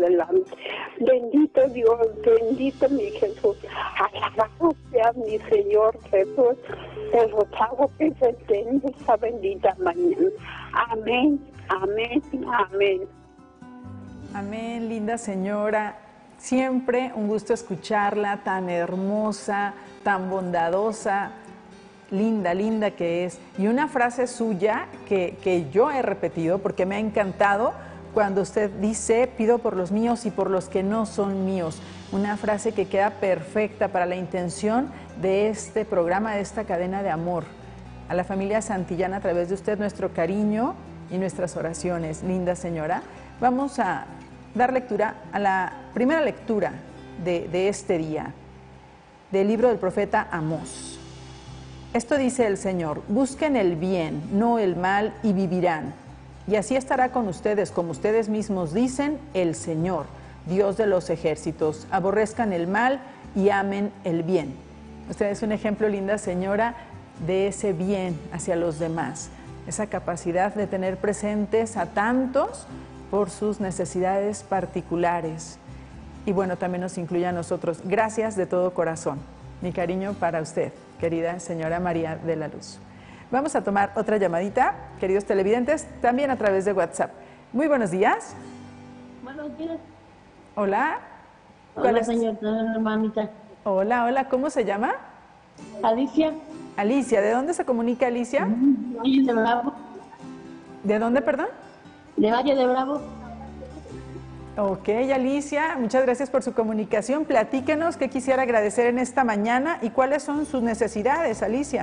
adelante. Bendito Dios, bendito mi Jesús. Alabado sea mi Señor Jesús. Te rogamos que se tenga esa bendita mañana. Amén, amén, amén. Amén, linda señora. Siempre un gusto escucharla, tan hermosa, tan bondadosa, linda, linda que es. Y una frase suya que yo he repetido porque me ha encantado cuando usted dice, pido por los míos y por los que no son míos. Una frase que queda perfecta para la intención de este programa, de esta cadena de amor. A la familia Santillana, a través de usted, nuestro cariño y nuestras oraciones. Linda señora, vamos a dar lectura a la primera lectura de este día, del libro del profeta Amós. Esto dice el Señor: busquen el bien, no el mal, y vivirán. Y así estará con ustedes, como ustedes mismos dicen, el Señor, Dios de los ejércitos. Aborrezcan el mal y amen el bien. Usted es un ejemplo, linda señora, de ese bien hacia los demás, esa capacidad de tener presentes a tantos por sus necesidades particulares. Y bueno, también nos incluye a nosotros. Gracias de todo corazón. Mi cariño para usted, querida señora María de la Luz. Vamos a tomar otra llamadita, queridos televidentes, también a través de WhatsApp. Muy buenos días. Buenos días. Hola. Hola, señorita hermanita. Hola, hola, ¿cómo se llama? Alicia. Alicia, ¿de dónde se comunica Alicia? Valle de Bravo. ¿De dónde, perdón? De Valle de Bravo. Ok, Alicia, muchas gracias por su comunicación. Platíquenos qué quisiera agradecer en esta mañana y cuáles son sus necesidades, Alicia.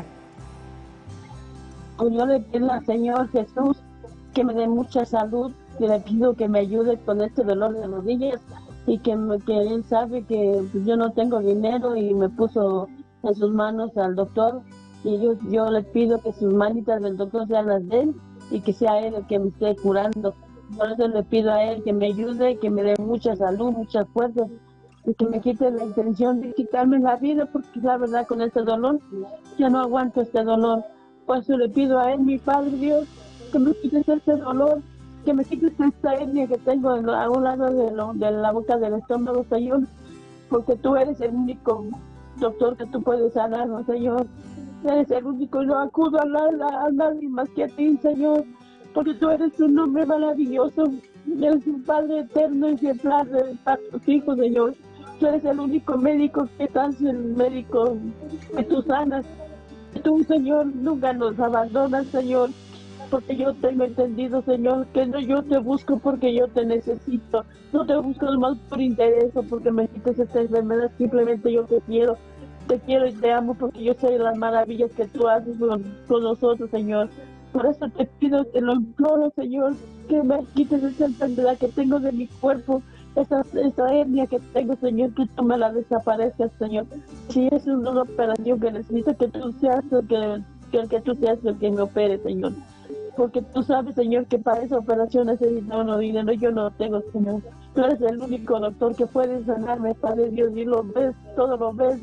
Pues yo le pido al Señor Jesús que me dé mucha salud, que le pido que me ayude con este dolor de rodillas y que Él sabe que yo no tengo dinero y me puso en sus manos al doctor y yo le pido que sus manitas del doctor sean las de Él y que sea Él el que me esté curando. Por eso le pido a Él que me ayude, que me dé mucha salud, muchas fuerzas y que me quite la intención de quitarme la vida, porque la verdad con este dolor ya no aguanto este dolor. Por eso le pido a Él, mi Padre Dios, que me quites este dolor, que me quites esta hernia que tengo a un lado de la boca del estómago, Señor, porque tú eres el único doctor que tú puedes sanarnos, Señor. Eres el único, yo acudo a nadie más que a ti, Señor, porque tú eres un hombre maravilloso, eres un Padre eterno y ejemplar para tus hijos, Señor. Tú eres el único médico que estás, el médico que tú sanas. Tú, Señor, nunca nos abandonas, Señor, porque yo tengo entendido, Señor, que no yo te busco porque yo te necesito. No te busco más por interés o porque me quites esta enfermedad, simplemente yo te quiero y te amo porque yo sé las maravillas que tú haces con nosotros, Señor. Por eso te pido, te lo imploro, Señor, que me quites esa enfermedad que tengo de mi cuerpo, esa hernia que tengo, Señor, que tú me la desaparezcas, Señor. Si es una operación que necesito, que tú seas que tú seas el que me opere, Señor. Porque tú sabes, Señor, que para esa operación necesito uno dinero, yo no lo tengo, Señor. Tú eres el único doctor que puede sanarme, Padre Dios, y lo ves, todo lo ves.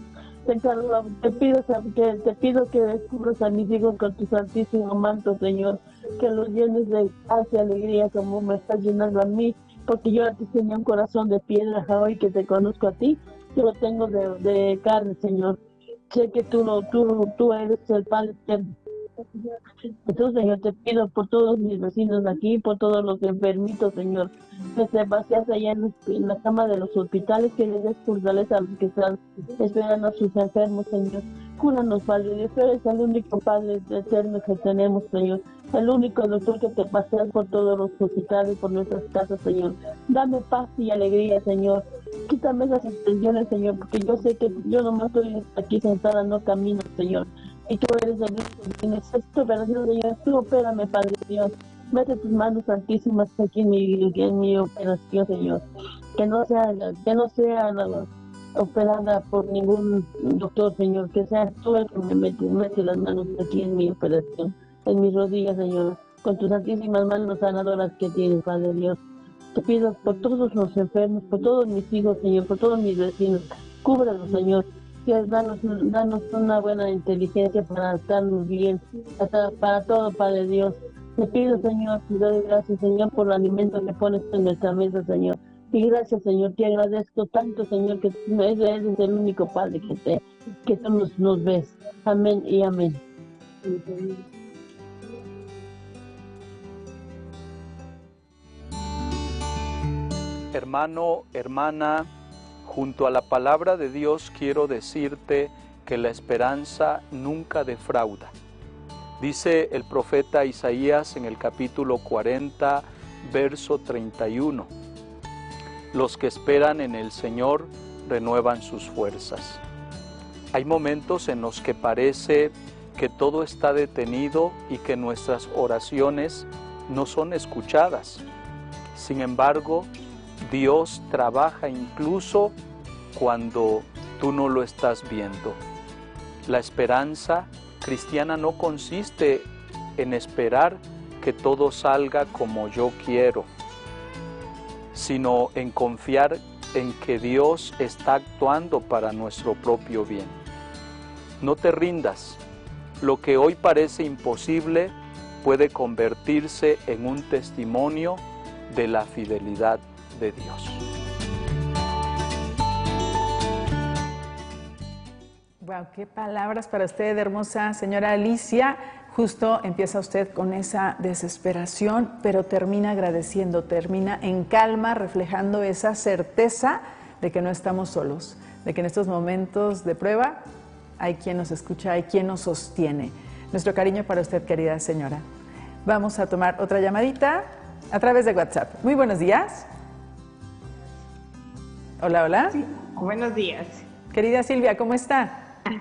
Te pido que descubras a mis hijos con tu santísimo manto, Señor, que los llenes de paz y alegría como me estás llenando a mí, porque yo a ti tenía un corazón de piedra, hoy que te conozco a ti, yo lo tengo de carne, Señor. Sé que tú eres el Padre eterno. Entonces, Señor, te pido por todos mis vecinos aquí, por todos los enfermitos, Señor, que te vacías allá en la cama de los hospitales, que les des fortaleza a los que están esperando a sus enfermos, Señor. Cúranos, Padre Dios, tú eres el único Padre eterno que tenemos, Señor. El único doctor que te paseas por todos los hospitales, por nuestras casas, Señor. Dame paz y alegría, Señor. Quítame esas intenciones, Señor, porque yo sé que yo nomás estoy aquí sentada, no camino, Señor. Y tú eres el único que necesito operación, Señor. Tú opérame, Padre Dios. Mete tus manos santísimas aquí en mi operación, Señor. Que no sea operada por ningún doctor, Señor. Que sea tú el que me mete las manos aquí en mi operación, en mis rodillas, Señor. Con tus santísimas manos sanadoras que tienes, Padre Dios. Te pido por todos los enfermos, por todos mis hijos, Señor, por todos mis vecinos. Cúbralos, Señor. Dios, danos una buena inteligencia para estarnos bien, para todo, Padre Dios. Te pido, Señor, te doy gracias, Señor, por el alimento que pones en nuestra mesa, Señor. Y gracias, Señor, te agradezco tanto, Señor, que eres el único Padre que tú nos ves. Amén y amén. Hermano, hermana, junto a la palabra de Dios quiero decirte que la esperanza nunca defrauda. Dice el profeta Isaías en el capítulo 40, verso 31. Los que esperan en el Señor renuevan sus fuerzas. Hay momentos en los que parece que todo está detenido y que nuestras oraciones no son escuchadas. Sin embargo, Dios trabaja incluso cuando tú no lo estás viendo. La esperanza cristiana no consiste en esperar que todo salga como yo quiero, sino en confiar en que Dios está actuando para nuestro propio bien. No te rindas. Lo que hoy parece imposible puede convertirse en un testimonio de la fidelidad de Dios. Wow, qué palabras para usted, hermosa señora Alicia. Justo empieza usted con esa desesperación, pero termina agradeciendo, termina en calma, reflejando esa certeza de que no estamos solos, de que en estos momentos de prueba hay quien nos escucha, hay quien nos sostiene. Nuestro cariño para usted, querida señora. Vamos a tomar otra llamadita a través de WhatsApp. Muy buenos días. Hola, hola. Sí, buenos días. Querida Silvia, ¿cómo está?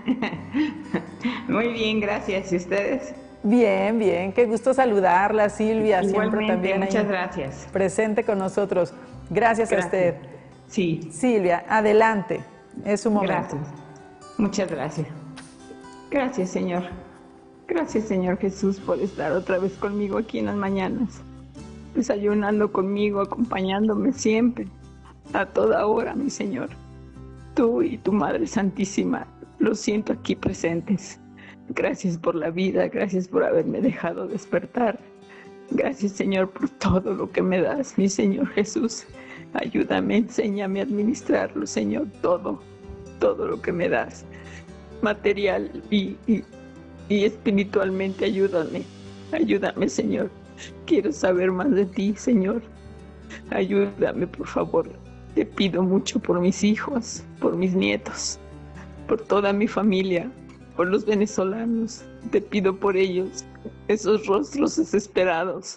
Muy bien, gracias. ¿Y ustedes? Bien, bien. Qué gusto saludarla, Silvia. Igualmente, siempre también muchas gracias. Presente con nosotros. Gracias a usted. Sí. Silvia, adelante. Es su momento. Gracias. Muchas gracias. Gracias, Señor. Gracias, Señor Jesús, por estar otra vez conmigo aquí en las mañanas. Desayunando conmigo, acompañándome siempre, a toda hora, mi Señor. Tú y tu Madre Santísima, los siento aquí presentes. Gracias por la vida, gracias por haberme dejado despertar. Gracias, Señor, por todo lo que me das, mi Señor Jesús. Ayúdame, enséñame a administrarlo, Señor, todo lo que me das. Material y espiritualmente, ayúdame, Señor. Quiero saber más de ti, Señor. Ayúdame, por favor. Te pido mucho por mis hijos, por mis nietos, por toda mi familia, por los venezolanos. Te pido por ellos, esos rostros desesperados.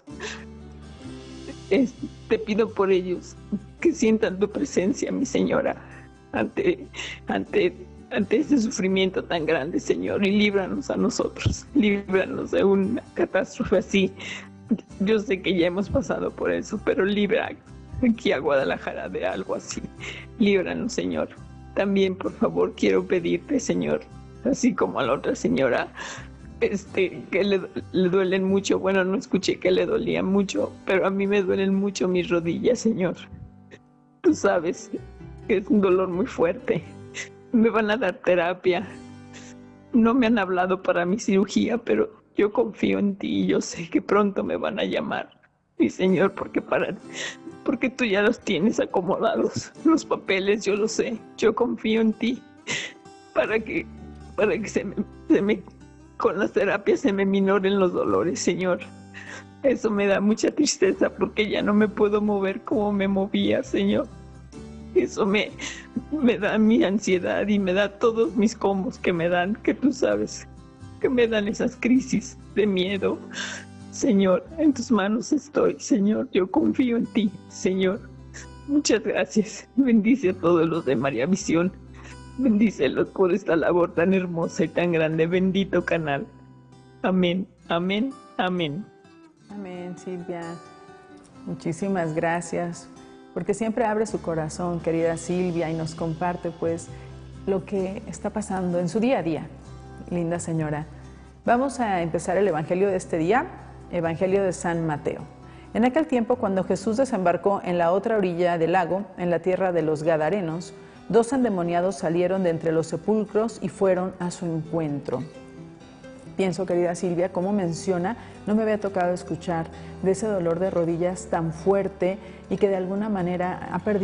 Te pido por ellos que sientan tu presencia, mi Señora, ante este sufrimiento tan grande, Señor, y líbranos a nosotros, líbranos de una catástrofe así. Yo sé que ya hemos pasado por eso, pero libra aquí a Guadalajara de algo así. Líbranos, Señor. También, por favor, quiero pedirte, Señor, así como a la otra señora, que le duelen mucho. Bueno, no escuché que le dolía mucho, pero a mí me duelen mucho mis rodillas, Señor. Tú sabes que es un dolor muy fuerte. Me van a dar terapia. No me han hablado para mi cirugía, pero yo confío en ti y yo sé que pronto me van a llamar, mi Señor, porque tú ya los tienes acomodados, los papeles, yo lo sé. Yo confío en ti para que con las terapias se me minoren los dolores, Señor. Eso me da mucha tristeza porque ya no me puedo mover como me movía, Señor. Eso me da mi ansiedad y me da todos mis combos que me dan, que tú sabes, que me dan esas crisis de miedo. Señor, en tus manos estoy, Señor. Yo confío en ti, Señor. Muchas gracias. Bendice a todos los de María Visión. Bendícelos por esta labor tan hermosa y tan grande. Bendito canal. Amén, amén, amén. Amén, Silvia. Muchísimas gracias, porque siempre abre su corazón, querida Silvia, y nos comparte pues lo que está pasando en su día a día. Linda señora. Vamos a empezar el evangelio de este día, Evangelio de San Mateo. En aquel tiempo, cuando Jesús desembarcó en la otra orilla del lago, en la tierra de los Gadarenos, 2 endemoniados salieron de entre los sepulcros y fueron a su encuentro. Pienso, querida Silvia, como menciona, no me había tocado escuchar de ese dolor de rodillas tan fuerte y que de alguna manera ha perdido